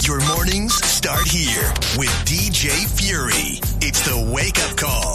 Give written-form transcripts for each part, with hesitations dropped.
Your mornings start here with DJ Fury. It's the Wake Up Call.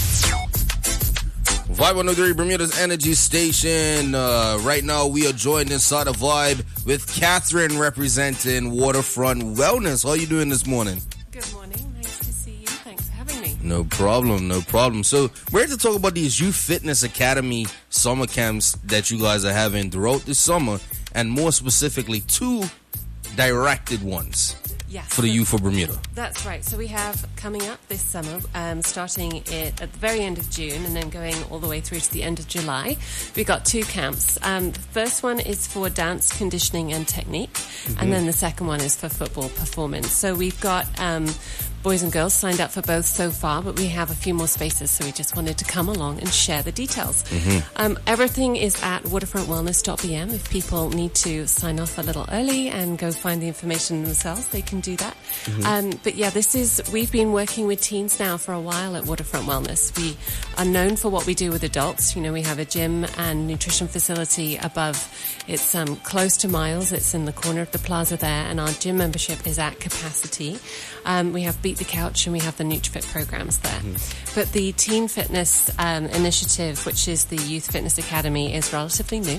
Vibe 103, Bermuda's Energy Station. Right now, we are joined inside a Vibe with Catherine representing Waterfront Wellness. How are you doing this morning? Good morning. Nice to see you. Thanks for having me. No problem. So, we're here to talk about these Youth Fitness Academy summer camps that you guys are having throughout the summer, and more specifically, 2 directed ones. Yes. For the youth of Bermuda. That's right. So we have coming up this summer, starting it at the very end of June and then going all the way through to the end of July. We've got 2 camps. The first one is for dance conditioning and technique, and then the second one is for football performance. So we've got boys and girls signed up for both so far, but we have a few more spaces, so we just wanted to come along and share the details. Everything is at waterfrontwellness.bm. If people need to sign off a little early and go find the information themselves, they can do that. But yeah, we've been working with teens now for a while at Waterfront Wellness. We are known for what we do with adults. You know, we have a gym and nutrition facility above. It's close to Miles. It's in the corner of the plaza there, and our gym membership is at capacity. We have Beat the Couch and we have the NutriFit programs there. But the Teen Fitness initiative, which is the Youth Fitness Academy, is relatively new.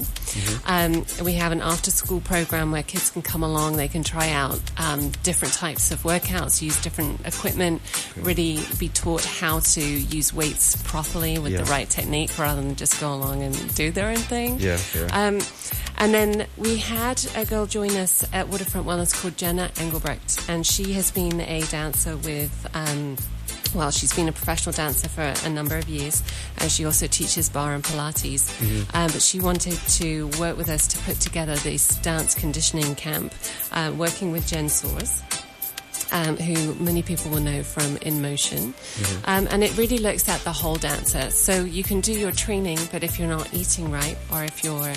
We have an after-school program where kids can come along, they can try out different types of workouts, use different equipment, really be taught how to use weights properly with the right technique rather than just go along and do their own thing. And then we had a girl join us at Waterfront Wellness called Jenna Engelbrecht, and she has been a dancer with, she's been a professional dancer for a number of years, and she also teaches bar and Pilates. But she wanted to work with us to put together this dance conditioning camp, working with Jen Soares, who many people will know from In Motion. And it really looks at the whole dancer. So you can do your training, but if you're not eating right, or if your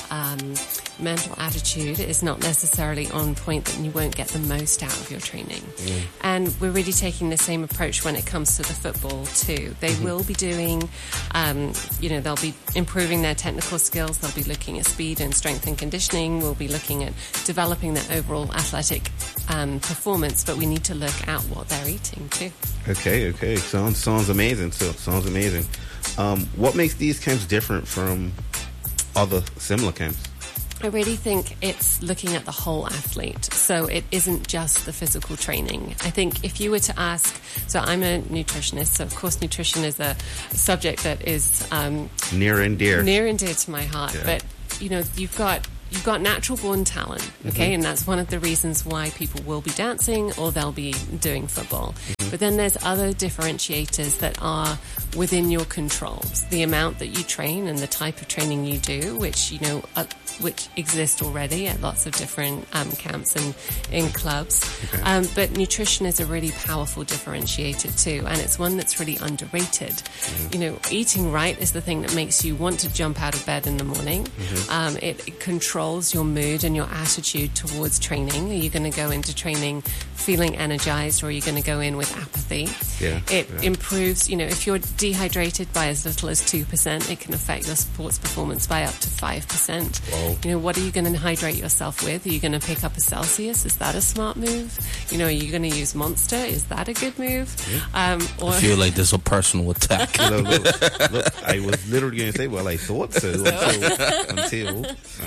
mental attitude is not necessarily on point, then you won't get the most out of your training. And we're really taking the same approach when it comes to the football too. They will be doing, they'll be improving their technical skills. They'll be looking at speed and strength and conditioning. We'll be looking at developing their overall athletic performance, but we need to look at what they're eating too. Okay. Sounds amazing. Sounds amazing. What makes these camps different from other similar camps? I really think it's looking at the whole athlete. So it isn't just the physical training. I think if you were to ask, so I'm a nutritionist, so of course nutrition is a subject that is near and dear to my heart. Yeah. But you've got natural born talent, okay? And that's one of the reasons why people will be dancing or they'll be doing football. But then there's other differentiators that are within your controls. The amount that you train and the type of training you do, which exist already at lots of different camps and in clubs. But nutrition is a really powerful differentiator too, and it's one that's really underrated. Eating right is the thing that makes you want to jump out of bed in the morning. It controls your mood and your attitude towards training. Are you going to go into training feeling energized, or are you going to go in with apathy? It improves, if you're dehydrated by as little as 2%, it can affect your sports performance by up to 5%. What are you going to hydrate yourself with? Are you going to pick up a Celsius? Is that a smart move? Are you going to use Monster? Is that a good move? I feel like this is a personal attack. Look, I was literally going to say, well, I thought so until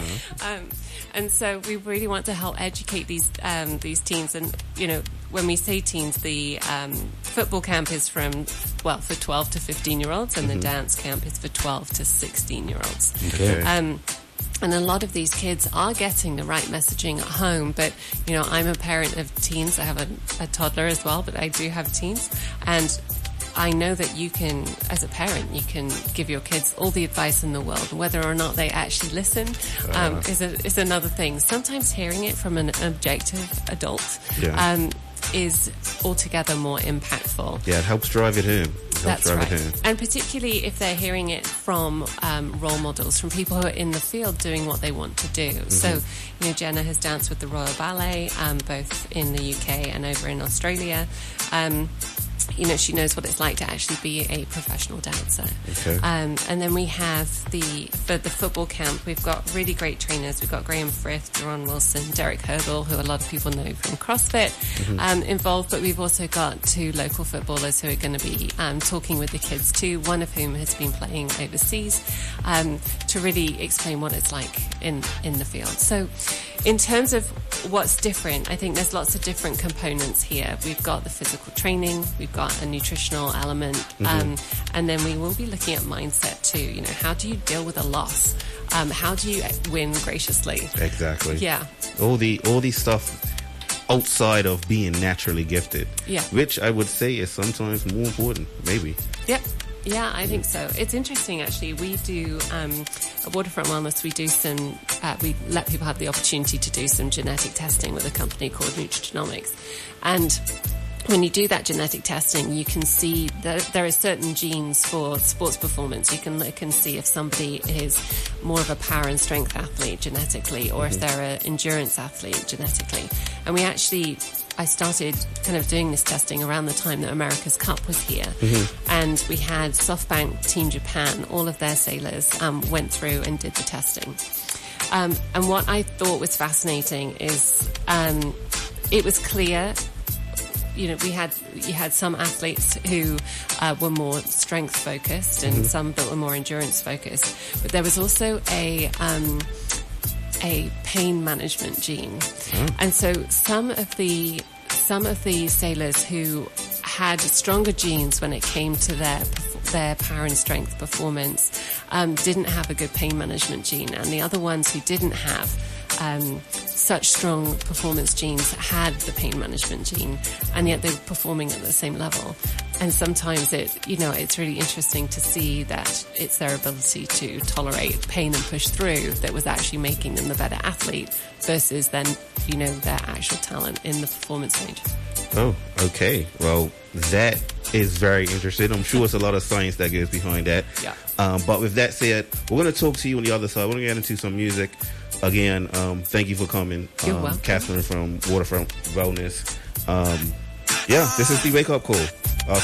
and so we really want to help educate these teens. And when we say teens, the football camp is for 12 to 15-year-olds, and the dance camp is for 12 to 16-year-olds. And a lot of these kids are getting the right messaging at home, but I'm a parent of teens. I have a toddler as well, but I do have teens, and I know that you can, as a parent, you can give your kids all the advice in the world. Whether or not they actually listen is another thing. Sometimes hearing it from an objective adult is altogether more impactful. Yeah, it helps drive it home. That's right. And particularly if they're hearing it from role models, from people who are in the field doing what they want to do. So, Jenna has danced with the Royal Ballet, both in the UK and over in Australia. she knows what it's like to actually be a professional dancer. Okay. And then we have for the football camp, we've got really great trainers. We've got Graham Frith, Deron Wilson, Derek Hurdle, who a lot of people know from CrossFit, involved. But we've also got 2 local footballers who are going to be talking with the kids too, one of whom has been playing overseas, to really explain what it's like in the field. So in terms of what's different, I think there's lots of different components here. We've got the physical training, we've got a nutritional element, and then we will be looking at mindset too. How do you deal with a loss? How do you win graciously? Exactly. Yeah. All these stuff outside of being naturally gifted. Yeah. Which I would say is sometimes more important, maybe. Yep. Yeah, I think so. It's interesting, actually. We do, at Waterfront Wellness, we let people have the opportunity to do some genetic testing with a company called Nutrigenomics. And when you do that genetic testing, you can see that there are certain genes for sports performance. You can look and see if somebody is more of a power and strength athlete genetically, or if they're an endurance athlete genetically. And I started kind of doing this testing around the time that America's Cup was here. And we had SoftBank Team Japan, all of their sailors went through and did the testing. And what I thought was fascinating is it was clear, you had some athletes who were more strength focused and some that were more endurance focused. But there was also a pain management gene. And so some of the sailors who had stronger genes when it came to their power and strength performance didn't have a good pain management gene, and the other ones who didn't have such strong performance genes had the pain management gene, and yet they were performing at the same level. And sometimes it's really interesting to see that it's their ability to tolerate pain and push through that was actually making them the better athlete versus then, their actual talent in the performance range. Oh, okay. Well, that is very interesting. I'm sure it's a lot of science that goes behind that. Yeah. But with that said, we're going to talk to you on the other side. We're going to get into some music. Again, thank you for coming. You're welcome. Catherine from Waterfront Wellness. This is the Wake Up Call.